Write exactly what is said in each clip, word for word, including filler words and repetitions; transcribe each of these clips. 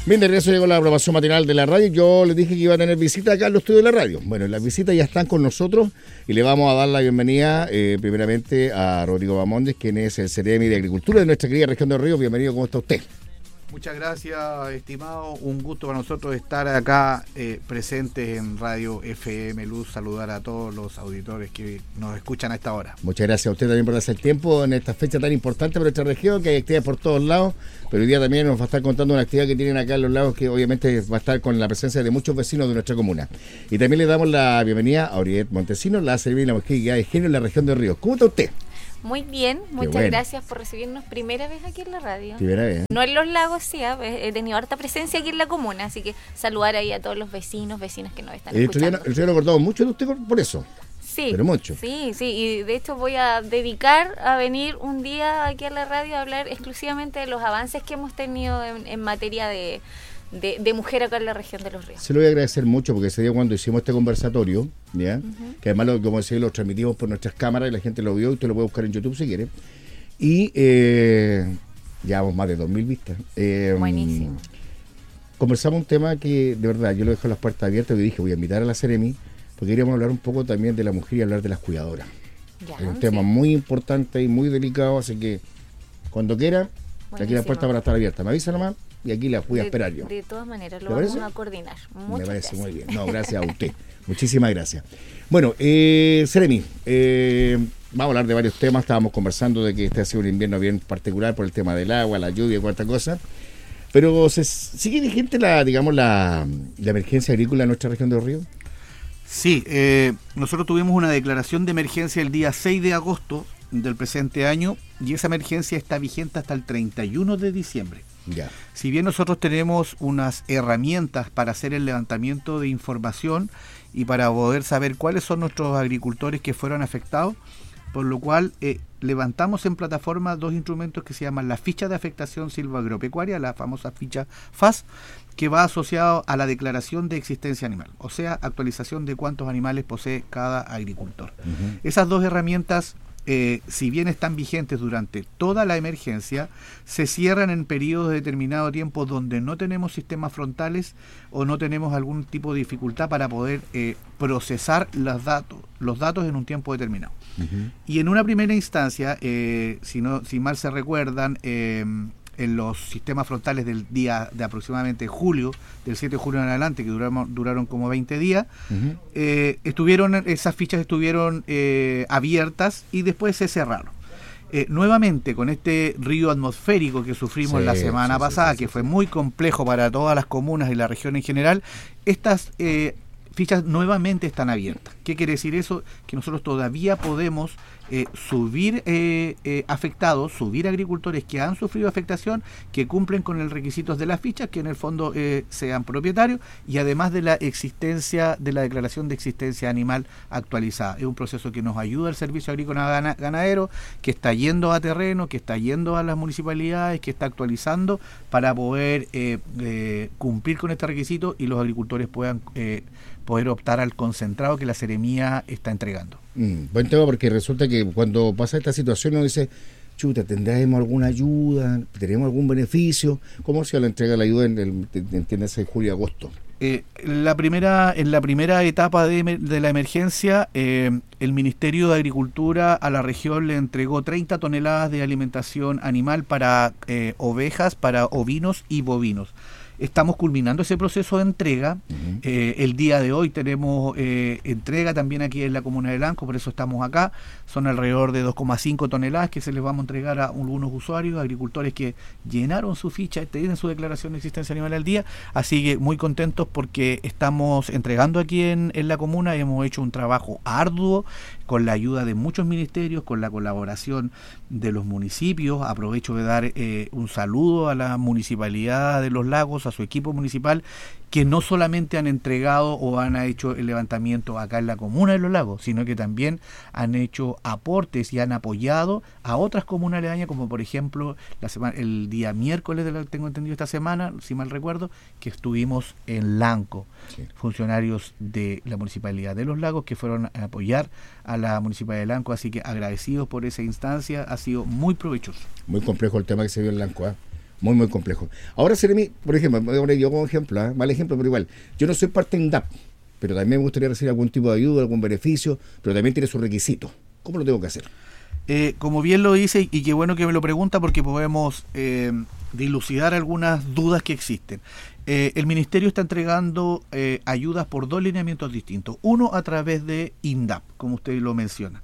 Bien, de regreso llegó la programación matinal de la radio. Yo les dije que iba a tener visita acá en los estudios de la radio. Bueno, las visitas ya están con nosotros y le vamos a dar la bienvenida eh, primeramente a Rodrigo Bamondes, quien es el Ceremi de Agricultura de nuestra querida región de Ríos. Bienvenido, ¿cómo está usted? Muchas gracias, estimado. Un gusto para nosotros estar acá eh, presentes en Radio F M Luz. Saludar a todos los auditores que nos escuchan a esta hora. Muchas gracias a usted también por darse el tiempo en esta fecha tan importante para nuestra región, que hay actividades por todos lados, pero hoy día también nos va a estar contando una actividad que tienen acá en los lagos, que obviamente va a estar con la presencia de muchos vecinos de nuestra comuna. Y también le damos la bienvenida a Oriet Montesinos, la Ceremi de la Mujer y Guía de Género en la región de Ríos. ¿Cómo está usted? Muy bien, muchas bueno. gracias por recibirnos primera vez aquí en la radio. Primera vez. No en los lagos, sí, he tenido harta presencia aquí en la comuna, así que saludar ahí a todos los vecinos, vecinos que nos están El escuchando. otro día nos acordamos mucho de usted por eso. Sí, pero mucho. Sí, sí, y de hecho voy a dedicar a venir un día aquí a la radio a hablar exclusivamente de los avances que hemos tenido en, en materia de, de, de mujer acá en la región de Los Ríos. Se lo voy a agradecer mucho porque ese día cuando hicimos este conversatorio, ¿ya? Uh-huh. Que además, lo, como decía, lo transmitimos por nuestras cámaras y la gente lo vio y usted lo puede buscar en YouTube si quiere. Y eh, llevamos más de dos mil vistas. Eh, Buenísimo. Conversamos un tema que, de verdad, yo lo dejo las puertas abiertas y dije, voy a invitar a la Ceremi porque queríamos hablar un poco también de la mujer y hablar de las cuidadoras. Ya, es un sí. tema muy importante y muy delicado, así que cuando quiera, buenísimo. Aquí la puerta para estar abierta. Me avisa nomás y aquí la voy a esperar yo. De todas maneras, lo vamos a coordinar. Muchas Me parece gracias. muy bien. No, gracias a usted. Muchísimas gracias. Bueno, eh, Ceremi, eh, vamos a hablar de varios temas. Estábamos conversando de que este ha sido un invierno bien particular por el tema del agua, la lluvia y cuánta cosa. Pero ¿se sigue vigente la, digamos, la, la emergencia agrícola en nuestra región de Los Ríos? Sí, eh, nosotros tuvimos una declaración de emergencia el día seis de agosto del presente año y esa emergencia está vigente hasta el treinta y uno de diciembre. Ya. Si bien nosotros tenemos unas herramientas para hacer el levantamiento de información y para poder saber cuáles son nuestros agricultores que fueron afectados, por lo cual eh, levantamos en plataforma dos instrumentos que se llaman la ficha de afectación silvoagropecuaria, la famosa ficha F A S, que va asociado a la declaración de existencia animal, o sea, actualización de cuántos animales posee cada agricultor. Uh-huh. Esas dos herramientas, eh, si bien están vigentes durante toda la emergencia, se cierran en periodos de determinado tiempo donde no tenemos sistemas frontales o no tenemos algún tipo de dificultad para poder eh, procesar los datos, los datos en un tiempo determinado. Uh-huh. Y en una primera instancia, eh, si, no, si mal se recuerdan, eh, en los sistemas frontales del día de aproximadamente julio, del siete de julio en adelante, que duraron, duraron como veinte días, uh-huh. eh, estuvieron, esas fichas estuvieron eh, abiertas y después se cerraron. Eh, nuevamente, con este río atmosférico que sufrimos sí, la semana sí, pasada, sí, sí, que sí, fue sí. muy complejo para todas las comunas y la región en general, estas eh, fichas nuevamente están abiertas. ¿Qué quiere decir eso? Que nosotros todavía podemos eh, subir eh, eh, afectados, subir agricultores que han sufrido afectación, que cumplen con el requisitos de las fichas, que en el fondo eh, sean propietarios, y además de la existencia, de la declaración de existencia animal actualizada. Es un proceso que nos ayuda el Servicio Agrícola Ganadero, que está yendo a terreno, que está yendo a las municipalidades, que está actualizando para poder eh, eh, cumplir con este requisito y los agricultores puedan eh, poder optar al concentrado que la Ceremía está entregando. Mm, buen tema, porque resulta que cuando pasa esta situación uno dice, chuta, ¿tendremos alguna ayuda? ¿Tenemos algún beneficio? ¿Cómo se la entrega la ayuda en el, entiéndase, julio y agosto? Eh, la primera, en la primera etapa de, de la emergencia, eh, el Ministerio de Agricultura a la región le entregó treinta toneladas de alimentación animal para eh, ovejas, para ovinos y bovinos. Estamos culminando ese proceso de entrega. Uh-huh. Eh, el día de hoy tenemos eh, entrega también aquí en la comuna de Lanco, por eso estamos acá. Son alrededor de dos coma cinco toneladas que se les vamos a entregar a algunos usuarios, agricultores que llenaron su ficha, tienen su declaración de existencia animal al día. Así que muy contentos porque estamos entregando aquí en, en la comuna. Hemos hecho un trabajo arduo con la ayuda de muchos ministerios, con la colaboración de los municipios. Aprovecho de dar eh, un saludo a la Municipalidad de Los Lagos, a su equipo municipal, que no solamente han entregado o han hecho el levantamiento acá en la comuna de Los Lagos, sino que también han hecho aportes y han apoyado a otras comunas aledañas, como por ejemplo la semana, el día miércoles, de lo que tengo entendido esta semana, si mal recuerdo, que estuvimos en Lanco, sí. funcionarios de la Municipalidad de Los Lagos que fueron a apoyar a la Municipalidad de Lanco, así que agradecidos por esa instancia, ha sido muy provechoso. Muy complejo el tema que se vio en Lanco, ¿eh? Muy, muy complejo. Ahora, Seremi, por ejemplo, ahora yo como ejemplo, ¿eh? mal ejemplo, pero igual, yo no soy parte de INDAP, pero también me gustaría recibir algún tipo de ayuda, algún beneficio, pero también tiene sus requisitos. ¿Cómo lo tengo que hacer? Eh, como bien lo dice, y qué bueno que me lo pregunta porque podemos eh, dilucidar algunas dudas que existen. Eh, el Ministerio está entregando eh, ayudas por dos lineamientos distintos. Uno a través de INDAP, como usted lo menciona.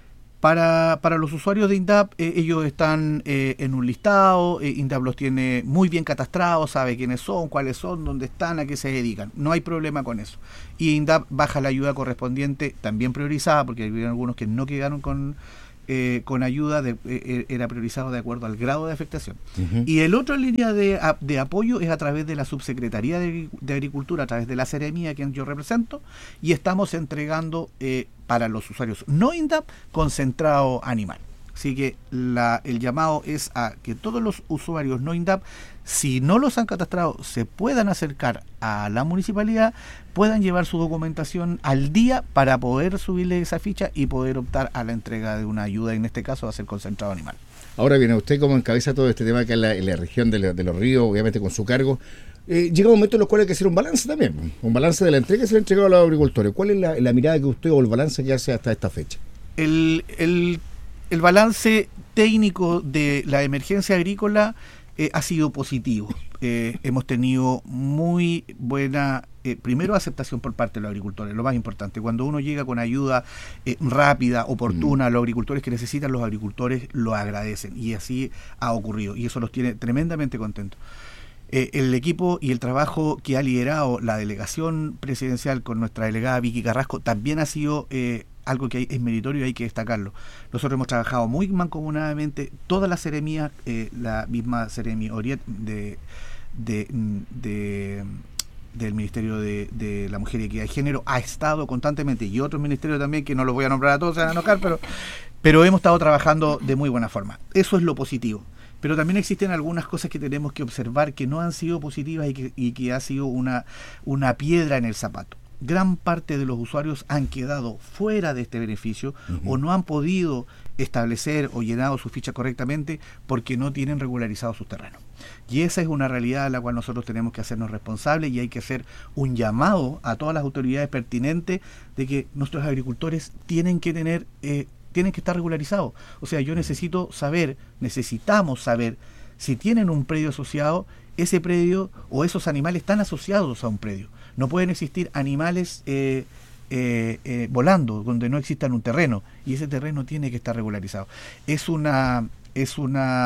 Para, para los usuarios de INDAP, eh, ellos están eh, en un listado, eh, INDAP los tiene muy bien catastrados, sabe quiénes son, cuáles son, dónde están, a qué se dedican. No hay problema con eso. Y INDAP baja la ayuda correspondiente, también priorizada, porque hay algunos que no quedaron con... Eh, con ayuda, de, eh, era priorizado de acuerdo al grado de afectación. Uh-huh. Y el otro línea de, de apoyo es a través de la Subsecretaría de, de Agricultura, a través de la Seremía, a quien yo represento, y estamos entregando eh, para los usuarios no INDAP concentrado animal. Así que la, el llamado es a que todos los usuarios no INDAP, si no los han catastrado, se puedan acercar a la municipalidad, puedan llevar su documentación al día para poder subirle esa ficha y poder optar a la entrega de una ayuda, en este caso va a ser concentrado animal. Ahora bien, usted como encabeza todo este tema acá en la, en la región de, la, de los ríos, obviamente con su cargo, eh, llega un momento en los cuales hay que hacer un balance también, un balance de la entrega que se le ha entregado a los agricultores. ¿Cuál es la, la mirada que usted o el balance que hace hasta esta fecha? El, el, el balance técnico de la emergencia agrícola eh, ha sido positivo. Eh, hemos tenido muy buena, eh, primero, aceptación por parte de los agricultores, lo más importante. Cuando uno llega con ayuda eh, rápida, oportuna, mm. a los agricultores que necesitan, los agricultores lo agradecen, y así ha ocurrido, y eso los tiene tremendamente contentos. Eh, el equipo y el trabajo que ha liderado la delegación presidencial con nuestra delegada Vicky Carrasco también ha sido eh, algo que es meritorio y hay que destacarlo. Nosotros hemos trabajado muy mancomunadamente, toda la seremía, eh, la misma Seremi Oriet de, de, de, del Ministerio de, de la Mujer y Equidad de Género ha estado constantemente, y otros ministerios también, que no los voy a nombrar a todos, se van a enojar, pero, pero hemos estado trabajando de muy buena forma. Eso es lo positivo. Pero también existen algunas cosas que tenemos que observar que no han sido positivas y que, y que ha sido una, una piedra en el zapato. Gran parte de los usuarios han quedado fuera de este beneficio, uh-huh. o no han podido establecer o llenado su ficha correctamente porque no tienen regularizado sus terrenos. Y esa es una realidad a la cual nosotros tenemos que hacernos responsables, y hay que hacer un llamado a todas las autoridades pertinentes de que nuestros agricultores tienen que tener... Eh, tienen que estar regularizados. O sea, yo necesito saber, necesitamos saber si tienen un predio asociado, ese predio o esos animales están asociados a un predio. No pueden existir animales eh, eh, eh, volando donde no exista un terreno, y ese terreno tiene que estar regularizado. Es una es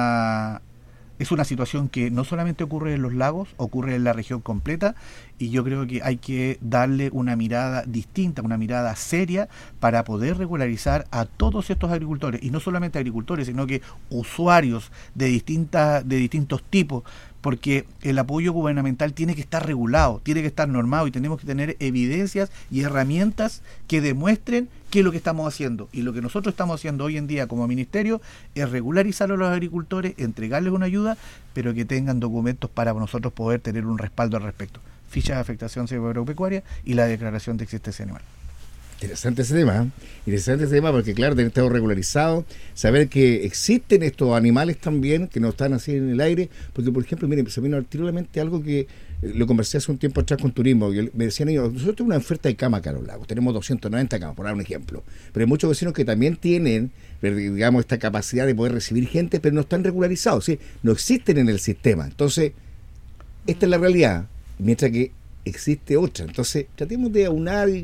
una es una situación que no solamente ocurre en los lagos, ocurre en la región completa, y yo creo que hay que darle una mirada distinta, una mirada seria, para poder regularizar a todos estos agricultores, y no solamente agricultores, sino que usuarios de distintas de distintos tipos, porque el apoyo gubernamental tiene que estar regulado, tiene que estar normado, y tenemos que tener evidencias y herramientas que demuestren qué es lo que estamos haciendo. Y lo que nosotros estamos haciendo hoy en día como ministerio es regularizar a los agricultores, entregarles una ayuda, pero que tengan documentos para nosotros poder tener un respaldo al respecto. Ficha de afectación agropecuaria y la declaración de existencia animal. Interesante ese tema, ¿eh? Interesante ese tema, porque claro, tener estado regularizado, saber que existen estos animales también, que no están así en el aire, porque por ejemplo, miren, se vino al tiro a la mente algo que eh, lo conversé hace un tiempo atrás con turismo, y me decían ellos, nosotros tenemos una oferta de cama acá en los lagos, tenemos doscientas noventa camas, por dar un ejemplo, pero hay muchos vecinos que también tienen, digamos, esta capacidad de poder recibir gente, pero no están regularizados, ¿sí? No existen en el sistema. Entonces, esta es la realidad, mientras que existe otra. Entonces, tratemos de aunar y...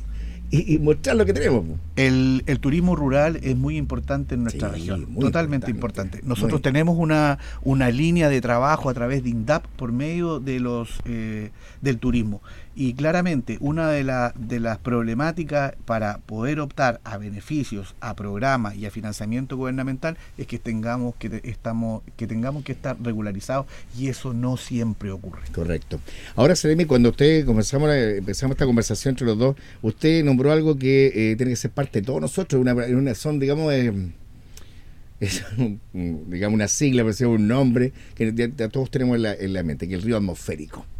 Y, y mostrar lo que tenemos. El, el turismo rural es muy importante en nuestra sí, región, totalmente importante. importante. Nosotros muy. tenemos una, una línea de trabajo a través de INDAP por medio de los eh, del turismo. Y claramente una de, la, de las problemáticas para poder optar a beneficios, a programas y a financiamiento gubernamental es que tengamos que estamos que tengamos que estar regularizados, y eso no siempre ocurre. Correcto. Ahora, Seremi, cuando usted comenzamos, empezamos esta conversación entre los dos, usted nombró algo que eh, tiene que ser parte de todos nosotros, una, una son, digamos, eh, es un, digamos una sigla, pero es un nombre que ya, ya todos tenemos en la, en la mente, que es el río atmosférico.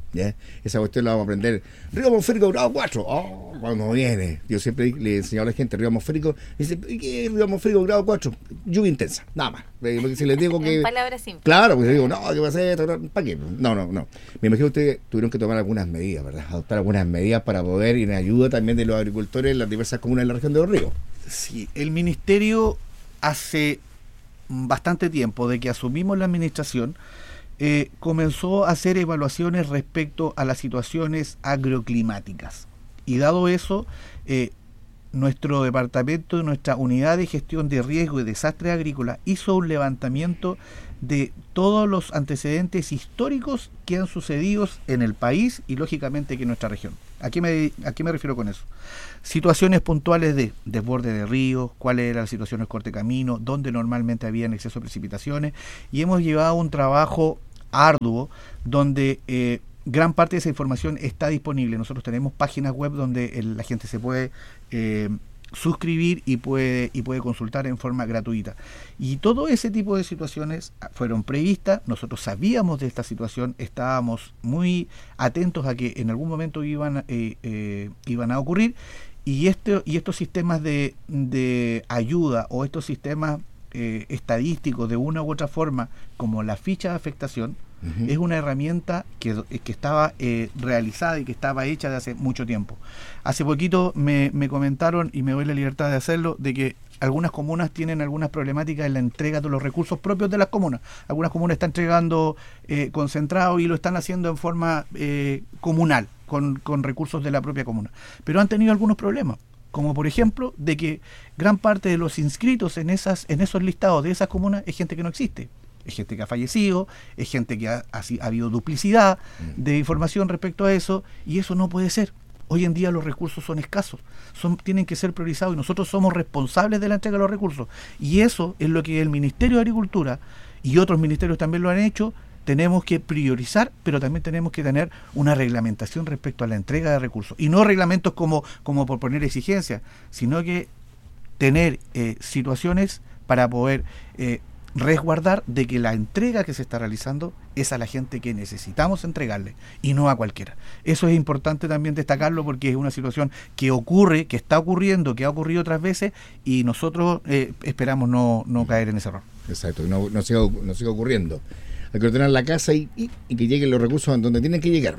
¿ya? Esa cuestión la vamos a aprender. Río atmosférico grado cuatro, oh, cuando viene. Yo siempre le he enseñado a la gente río atmosférico, y dice, ¿qué es río atmosférico grado cuatro? Lluvia intensa, nada más. Porque si les digo que... En palabras simples. Claro, porque digo, no, ¿qué va a hacer? ¿Para qué? No, no, no. Me imagino que ustedes tuvieron que tomar algunas medidas, ¿verdad? Adoptar algunas medidas para poder ir en ayuda también de los agricultores en las diversas comunas de la región de los ríos. Sí, el ministerio hace bastante tiempo de que asumimos la administración, eh, comenzó a hacer evaluaciones respecto a las situaciones agroclimáticas. Y dado eso, eh, nuestro departamento, nuestra unidad de gestión de riesgo y desastres agrícolas hizo un levantamiento de todos los antecedentes históricos que han sucedido en el país y lógicamente que en nuestra región. ¿A qué me, a qué me refiero con eso? Situaciones puntuales de desborde de ríos, cuáles eran las situaciones corte camino, dónde normalmente había exceso de precipitaciones, y hemos llevado un trabajo arduo donde eh, gran parte de esa información está disponible. Nosotros tenemos páginas web donde el, la gente se puede eh, suscribir y puede y puede consultar en forma gratuita. Y todo ese tipo de situaciones fueron previstas. Nosotros sabíamos de esta situación, estábamos muy atentos a que en algún momento iban eh, eh, iban a ocurrir, y este y estos sistemas de, de ayuda o estos sistemas eh, estadísticos de una u otra forma, como la ficha de afectación, uh-huh. es una herramienta que, que estaba eh, realizada y que estaba hecha de hace mucho tiempo. Hace poquito me, me comentaron, y me doy la libertad de hacerlo, de que algunas comunas tienen algunas problemáticas en la entrega de los recursos propios de las comunas. Algunas comunas están entregando eh, concentrado y lo están haciendo en forma eh, comunal, con, con recursos de la propia comuna. Pero han tenido algunos problemas, como por ejemplo de que gran parte de los inscritos en esas en esos listados de esas comunas es gente que no existe. Es gente que ha fallecido, es gente que ha, ha, ha habido duplicidad de información respecto a eso, y eso no puede ser. Hoy en día los recursos son escasos, son, tienen que ser priorizados, y nosotros somos responsables de la entrega de los recursos. Y eso es lo que el Ministerio de Agricultura y otros ministerios también lo han hecho. Tenemos que priorizar, pero también tenemos que tener una reglamentación respecto a la entrega de recursos. Y no reglamentos como, como por poner exigencias, sino que tener eh, situaciones para poder eh, resguardar de que la entrega que se está realizando es a la gente que necesitamos entregarle y no a cualquiera. Eso es importante también destacarlo, porque es una situación que ocurre, que está ocurriendo, que ha ocurrido otras veces, y nosotros eh, esperamos no, no caer en ese error. Exacto, no, no, siga, no siga ocurriendo. Hay que ordenar la casa y, y, y que lleguen los recursos a donde tienen que llegar.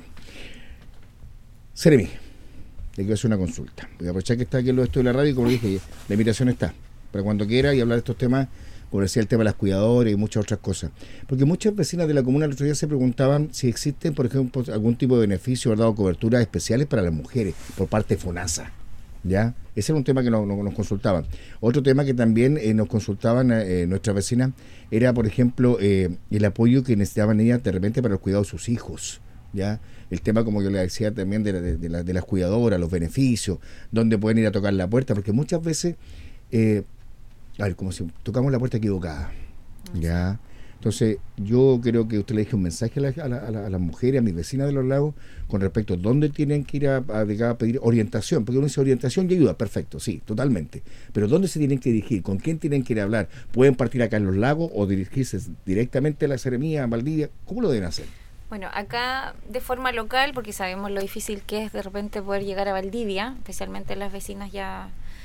Seremi, le quiero hacer una consulta. Voy a aprovechar que está aquí en lo de esto de la radio, y como dije, la invitación está para cuando quiera y hablar de estos temas, como decía, el tema de las cuidadoras y muchas otras cosas. Porque muchas vecinas de la comuna el otro día se preguntaban si existen, por ejemplo, algún tipo de beneficio, ¿verdad?, o coberturas especiales para las mujeres por parte de FONASA. ¿Ya? Ese era un tema que no, no, nos consultaban. Otro tema que también eh, nos consultaban eh, nuestras vecinas era, por ejemplo, eh, el apoyo que necesitaban ellas de repente para el cuidado de sus hijos. ¿Ya? El tema, como yo le decía también, de, de, de, la, de las cuidadoras, los beneficios, dónde pueden ir a tocar la puerta, porque muchas veces, eh, a ver, como si tocamos la puerta equivocada. ¿Ya? Entonces, yo creo que usted le dije un mensaje a, la, a, la, a, la, a las mujeres, a mis vecinas de los lagos, con respecto a dónde tienen que ir a, a, a pedir orientación, porque uno dice orientación y ayuda, perfecto, sí, totalmente, pero ¿dónde se tienen que dirigir? ¿Con quién tienen que ir a hablar? ¿Pueden partir acá en los lagos o dirigirse directamente a la Seremía, a Valdivia? ¿Cómo lo deben hacer? Bueno, acá de forma local, porque sabemos lo difícil que es de repente poder llegar a Valdivia, especialmente las vecinas ya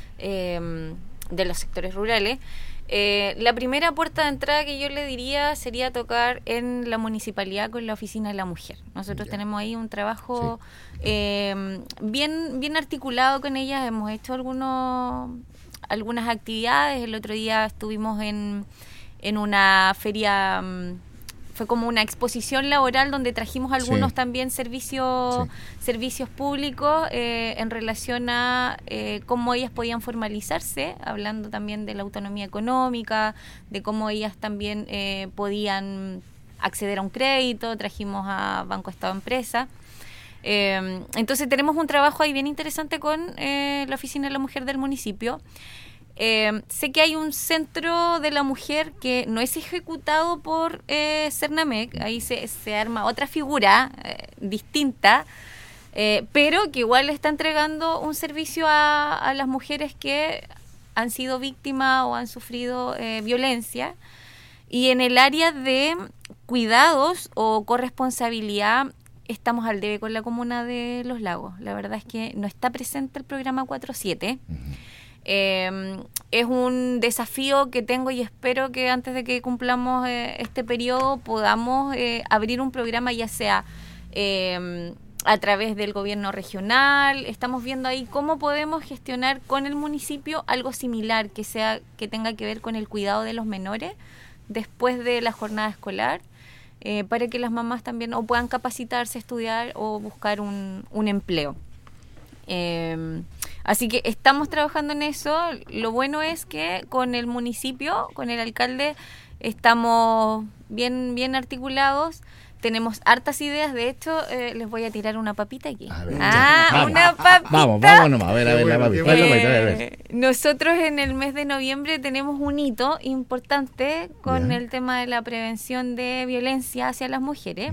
eh, de los sectores rurales. Eh, la primera puerta de entrada que yo le diría sería tocar en la municipalidad con la oficina de la mujer. Nosotros ya. tenemos ahí un trabajo sí. eh, bien bien articulado con ellas. Hemos hecho algunos algunas actividades. El otro día estuvimos en en una feria, fue como una exposición laboral donde trajimos algunos sí. también servicios sí. servicios públicos eh, en relación a eh, cómo ellas podían formalizarse, hablando también de la autonomía económica, de cómo ellas también eh, podían acceder a un crédito. Trajimos a Banco Estado Empresa. Eh, entonces tenemos un trabajo ahí bien interesante con eh, la Oficina de la Mujer del municipio. Eh, sé que hay un centro de la mujer que no es ejecutado por eh, Cernamec, ahí se, se arma otra figura eh, distinta, eh, pero que igual está entregando un servicio a, a las mujeres que han sido víctimas o han sufrido eh, violencia. Y en el área de cuidados o corresponsabilidad, estamos al debe con la comuna de Los Lagos. La verdad es que no está presente el programa cuatro siete. Uh-huh. Eh, es un desafío que tengo y espero que antes de que cumplamos eh, este periodo podamos eh, abrir un programa, ya sea eh, a través del gobierno regional. Estamos viendo ahí cómo podemos gestionar con el municipio algo similar que sea que tenga que ver con el cuidado de los menores después de la jornada escolar, eh, para que las mamás también o puedan capacitarse, estudiar o buscar un, un empleo. Eh, así que estamos trabajando en eso. Lo bueno es que con el municipio, con el alcalde, estamos bien, bien articulados. Tenemos hartas ideas. De hecho, eh, les voy a tirar una papita aquí. A ver, ah, vamos. Una papita. Vamos, vamos nomás. A ver, a ver, la papita. Eh, a ver, a ver. Nosotros en el mes de noviembre tenemos un hito importante con yeah. el tema de la prevención de violencia hacia las mujeres.